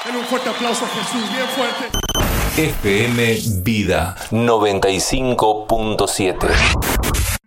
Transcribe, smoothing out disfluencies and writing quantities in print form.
En un fuerte aplauso a Jesús, bien fuerte. FM Vida 95.7.